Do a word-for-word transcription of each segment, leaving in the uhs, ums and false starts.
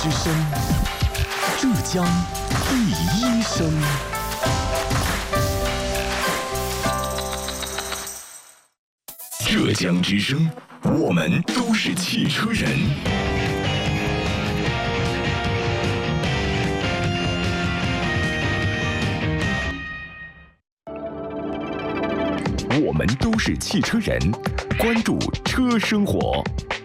之声，浙江第一声。浙江之声，我们都是汽车人。我们都是汽车人，关注车生活。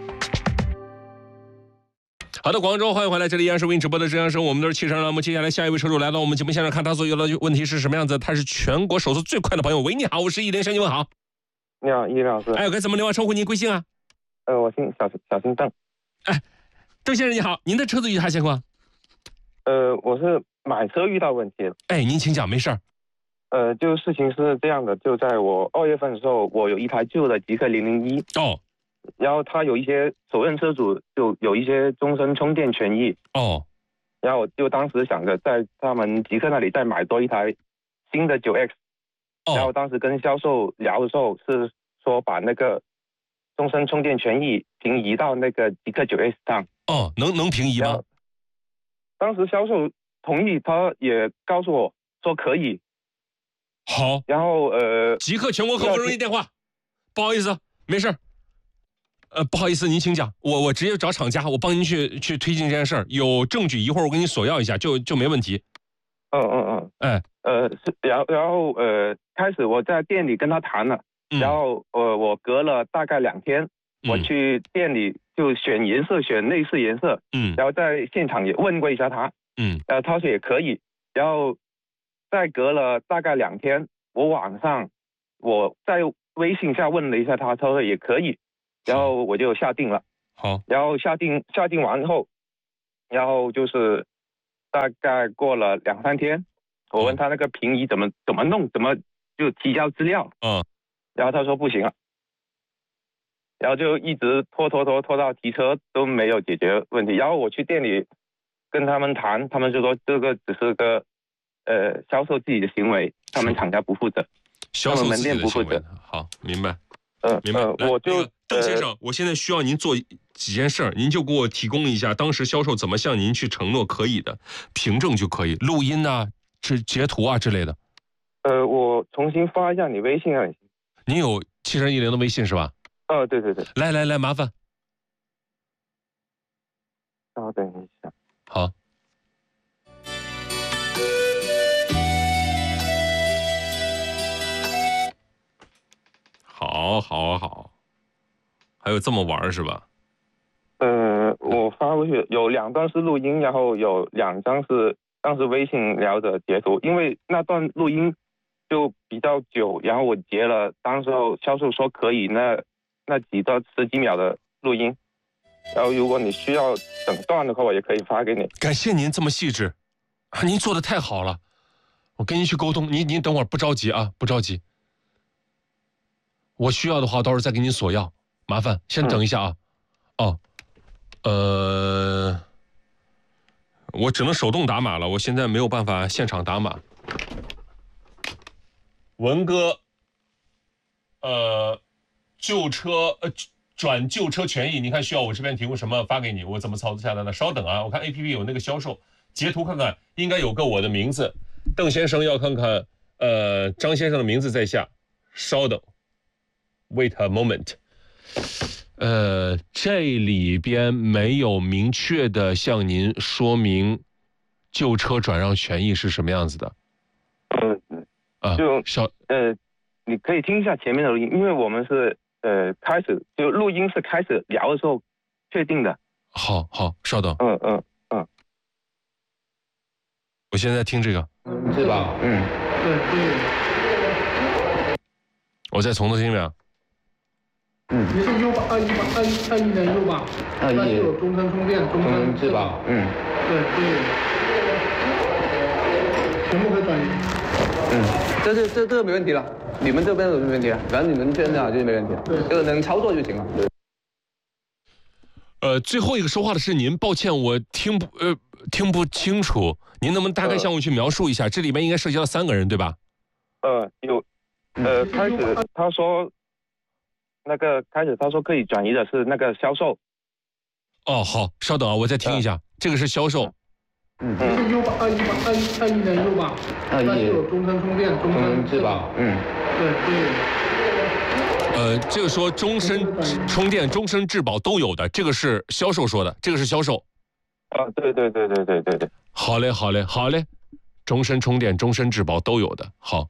好的，广州，欢迎回来，这里依然是为您直播的浙江生，我们都是汽车人。那么接下来下一位车主来到我们节目现场，看他所有的问题是什么样子。他是全国手速最快的朋友。喂，你好，我是易连生，你们好。 你好，易连老师。 哎，该怎么另外称呼您贵姓啊？ 呃，我姓小小姓邓。 哎，邓先生你好，您的车子遇啥情况？ 呃，我是买车遇到问题了。 哎，您请讲，没事儿。 呃，就事情是这样的，就在我二月份的时候，我有一台旧的极氪零零一哦， 然后它有一些首任车主就有一些终身充电权益哦， 然后我就当时想着在他们极氪那里再买多一台新的九 X， 哦， 然后当时跟销售聊的时候是说把那个终身充电权益平移到那个极氪九 X 上。 哦，能能平移吗？ 当时销售同意，他也告诉我说可以。 好， 然后呃， 极氪全国客服热线电话，不好意思，没事儿。呃，不好意思，您请讲，我我直接找厂家，我帮您去去推进这件事儿，有证据一会儿我给你索要一下，就就没问题。 嗯嗯嗯， 哎， 呃是，然后然后呃，开始我在店里跟他谈了， 嗯、 然后呃我隔了大概两天， 嗯、 我去店里就选颜色，选内饰颜色， 嗯， 然后在现场也问过一下他， 嗯， 呃他说也可以，然后再隔了大概两天，我晚上我在微信下问了一下他，他说也可以。然后我就下定了， 好， 然后下定下定完后，然后就是大概过了两三天，我问他那个平移怎么怎么弄，怎么就提交资料， 嗯， 然后他说不行了，然后就一直拖拖拖拖到提车都没有解决问题，然后我去店里跟他们谈，他们就说这个只是个呃销售自己的行为，他们厂家不负责， 销售自己的行为，好，明白。 呃， 明白。 呃、我就、 那个、邓先生、呃，我现在需要您做几件事儿，您就给我提供一下当时销售怎么向您去承诺可以的，凭证就可以，录音啊、这截图啊之类的。 呃，我重新发一下你微信啊。 您有汽车一零的微信是吧？ 哦，对对对。 来来来，麻烦。 稍等一下。 好。好，好，好，还有这么玩是吧？ 呃，我发过去有两段是录音，然后有两张是当时微信聊的截图。因为那段录音就比较久，然后我截了，当时候销售说可以，那那几段十几秒的录音。然后如果你需要整段的话，我也可以发给你。 感谢您这么细致，啊，您做的太好了。我跟您去沟通，您您等会儿不着急啊，不着急。我需要的话，到时候再给您索要，麻烦先等一下啊。嗯、哦，呃，我只能手动打码了，我现在没有办法现场打码。文哥，呃，旧车呃转旧车权益，你看需要我这边提供什么？发给你，我怎么操作下来的？稍等啊，我看 A P P 有那个销售截图看看，应该有个我的名字，邓先生要看看，呃，张先生的名字在下，稍等。Wait a moment， 呃，这里边没有明确的向您说明旧车转让权益是什么样子的。 嗯啊， 就小呃，你可以听一下前面的录音，因为我们是呃开始就录音是开始聊的时候确定的。 好好，稍等。 嗯嗯嗯， 我现在听这个， 嗯，是吧？嗯，对对。我再从头听听。 嗯，你是 U 八二一八二一二一年 U 八，二一有终身充电、终身质保，嗯，对对，全部可以转移。 嗯，这这这这个没问题了，你们这边有没问题了？反正你们确认好就是没问题了，对，这个能操作就行了。 呃，最后一个说话的是您，抱歉，我听不呃听不清楚，您能不能大概向我去描述一下？呃、这里面应该涉及到三个人，对吧？ 呃，有，呃，开始他说。那个开始他说可以转移的是那个销售。 哦，好，稍等啊，我再听一下。 这个是销售。 嗯，这是 U 八二一八二一二一年 U 八，它是有终身充电、终身质保。嗯，对对。 呃，这个说终身充电、终身质保都有的，这个是销售说的，这个是销售。 啊，对对对对对对对。 好嘞，好嘞，好嘞，终身充电、终身质保都有的，好。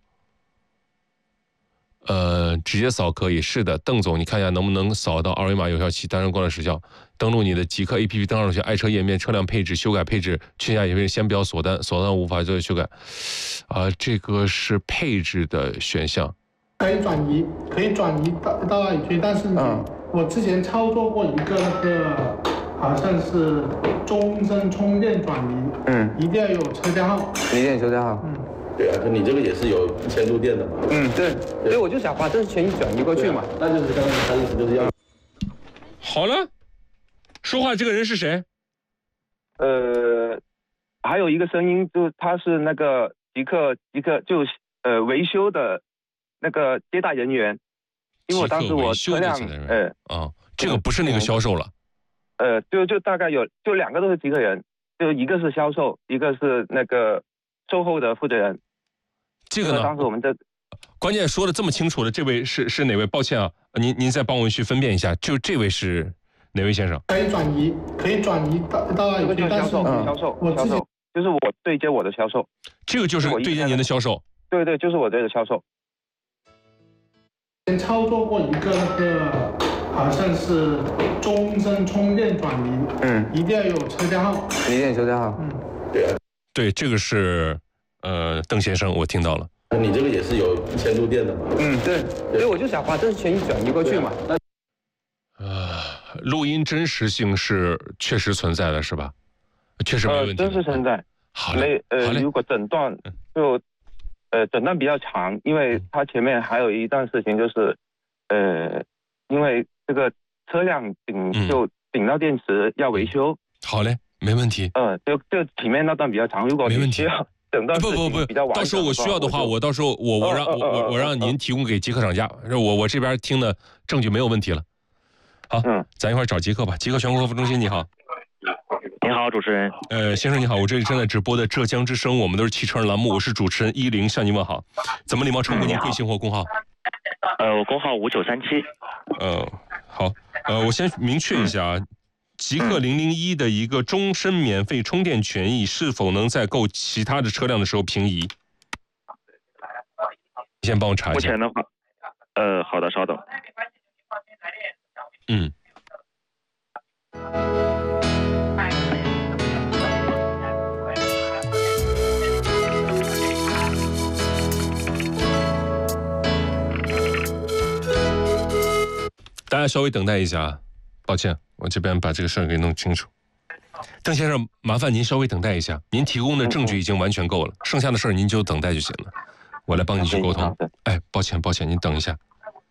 呃，直接扫可以，是的，邓总，你看一下能不能扫到二维码有效期，单人过来时效。登录你的极客 A P P， 登上去爱车页面，车辆配置修改配置，去下也可以先不要锁单，锁单无法做修改。啊、呃，这个是配置的选项， 可以转移，可以转移到到那里去，但是嗯，我之前操作过一个那个，好像是终身充电转移，嗯，一定要有车架号， 一定有车架号，嗯。 对啊，你这个也是有一千度电的嘛。 嗯，对，所以我就想把这权益转移过去嘛。 那就是刚才他意思就是要。 好了，说话这个人是谁？ 呃，还有一个声音，就是他是那个极客极客就呃维修的那个接待人员，因为我当时我车辆呃啊，这个不是那个销售了。 呃，就就大概有就两个都是极客人，就一个是销售，一个是那个售后的负责人。 这个呢？ 当时我们这关键说的这么清楚的，这位是是哪位？抱歉啊，您您再帮我去分辨一下，就这位是哪位先生？ 可以转移，可以转移到到那里去。 销售，销售， 我销售就是我对接我的销售。 这个就是对接您的销售。 对对，就是我对的销售。 先操作过一个那个，好像是终身充电转移，嗯，一定要有车架号， 一定有车架号， 嗯， 对啊， 对，这个是。呃，邓先生，我听到了。 你这个也是有一千度电的嘛？ 嗯，对，所以我就想把这权益转移过去嘛。那呃，录音真实性是确实存在的，是吧？确实没问题。 呃，真实存在。 好嘞， 呃，如果诊断就呃诊断比较长，因为它前面还有一段事情就是，呃，因为这个车辆顶就顶到电池要维修。 好嘞。没问题。 嗯，就就前面那段比较长，如果你需要等到不不不，到时候我需要的话，我到时候我我让我我我让您提供给极客厂家，我我这边听的证据没有问题了。好，嗯，咱一块找极客吧。极客全国客服中心，你好。 你好，主持人。 呃，先生你好，我这里正在直播的浙江之声，我们都是汽车人栏目，我是主持人依林，向您问好。怎么礼貌称呼您贵姓或工号？ 呃，我工号五九三七。 呃，好，呃，我先明确一下啊。极客零零一的一个终身免费充电权益是否能在购其他的车辆的时候平移？你先帮我查一下。 目前的话，呃，好的，稍等。 嗯。大家稍微等待一下啊，抱歉。我这边把这个事儿给弄清楚，邓先生，麻烦您稍微等待一下，您提供的证据已经完全够了，剩下的事儿您就等待就行了，我来帮你去沟通。哎，抱歉抱歉，您等一下。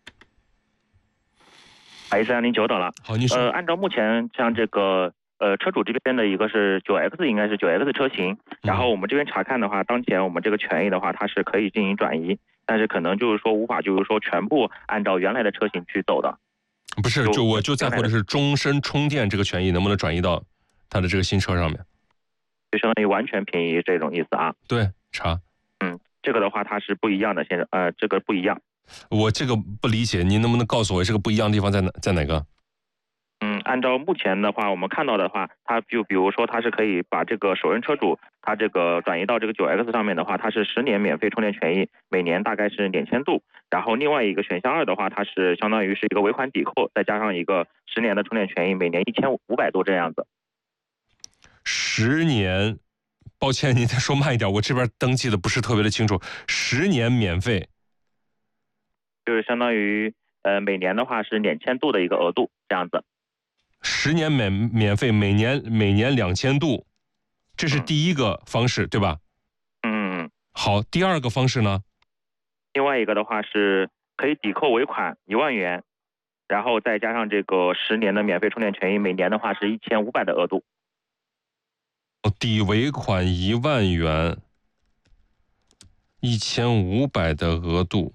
不好意思让您久等了。 好，您说。 呃，按照目前像这个呃车主这边的一个是九 X， 应该是九 X 车型，然后我们这边查看的话，当前我们这个权益的话，它是可以进行转移，但是可能就是说无法就是说全部按照原来的车型去走的。 不是，就我就在乎的是终身充电这个权益能不能转移到他的这个新车上面， 就相当于完全平移这种意思啊？ 对，查。 嗯，这个的话它是不一样的，先生，呃，这个不一样。 我这个不理解，您能不能告诉我这个不一样的地方在哪，在哪个？ 嗯，按照目前的话，我们看到的话，它就比如说它是可以把这个首任车主他这个转移到这个九 X 上面的话，它是十年免费充电权益，每年大概是两千度。然后另外一个选项二的话，它是相当于是一个尾款抵扣，再加上一个十年的充电权益，每年一千五百多这样子。 十年，抱歉，您再说慢一点，我这边登记的不是特别的清楚。十年免费， 就是相当于呃每年的话是两千度的一个额度这样子。 十年免免费，每年每年两千度，这是第一个方式，嗯、对吧？ 嗯嗯。 好，第二个方式呢？ 另外一个的话是可以抵扣尾款一万元，然后再加上这个十年的免费充电权益，每年的话是一千五百的额度。 抵尾款一万元，一千五百的额度。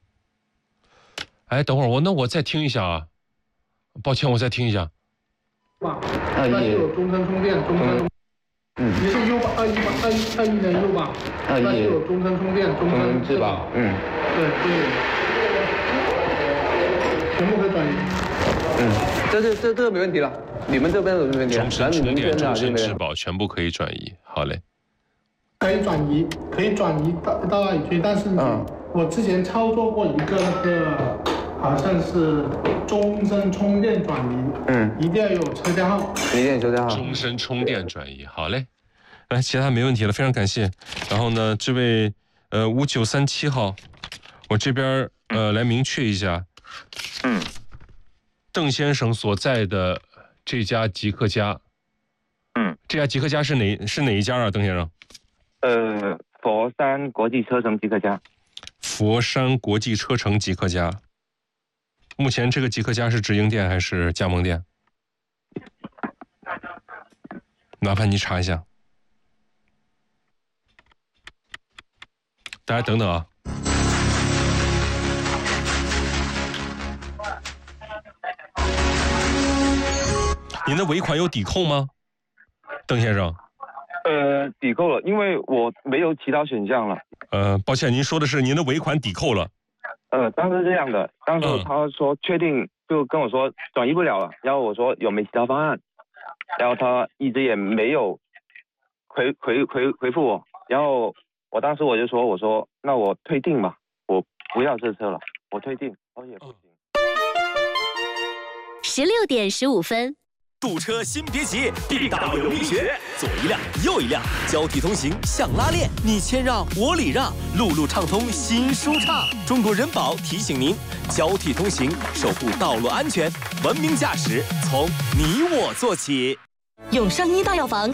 哎，等会儿我那我再听一下啊，抱歉，我再听一下。 吧，那是有终身充电，终身。嗯。你是 U 八二一八二一二一年 U 八，那是有终身充电，终身质保。嗯。对对。全部可以转移。 嗯，这这这这个没问题了，你们这边有没问题？ 终身充电、终身质保全部可以转移。好嘞。 可以转移，可以转移到到那里去，但是你。嗯。我之前操作过一个那个，好像是终身充电转移，嗯，一定要有车架号， 一定有车架号。 终身充电转移，好嘞，来，其他没问题了，非常感谢。然后呢，这位呃五九三七号，我这边呃来明确一下，嗯，邓先生所在的这家极客家，嗯，这家极客家是哪是哪一家啊，邓先生？ 呃，佛山国际车城极客家。 佛山国际车城极客家，目前这个极客家是直营店还是加盟店？麻烦你查一下。大家等等啊。您的尾款有抵扣吗，邓先生？ 呃，抵扣了，因为我没有其他选项了。 呃，抱歉，您说的是您的尾款抵扣了。 呃，当时是这样的，当时他说确定，就跟我说转移不了了，然后我说有没其他方案，然后他一直也没有回回回回复我，然后我当时我就说，我说那我退订吧，我不要这车了，我退订，哦也不行。 十六点十五分。 堵车先别急 ，B W 力学，左一辆右一辆，交替通行像拉链，你谦让我礼让，路路畅通心舒畅。中国人保提醒您，交替通行，守护道路安全，文明驾驶从你我做起。 永盛医大药房